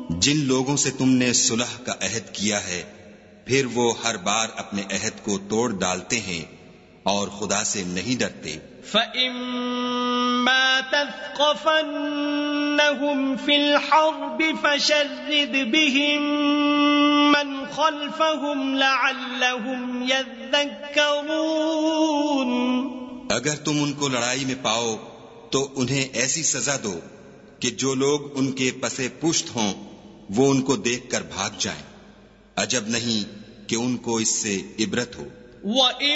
जिन लोगों से तुमने सुलह का अहद किया है फिर वो हर बार अपने अहद को तोड़ डालते हैं और खुदा से नहीं डरते। فَإِمَّا تَثْقَفَنَّهُمْ فِي الْحَرْبِ فَشَرِّدْ بِهِمْ مَنْ خَلْفَهُمْ لَعَلَّهُمْ يَذَّكَّرُونَ। अगर तुम उनको लड़ाई में पाओ तो उन्हें ऐसी सजा दो कि जो लोग उनके पसे पुश्त हों वो उनको देखकर भाग जाएं। अजब नहीं कि उनको इससे इबरत हो।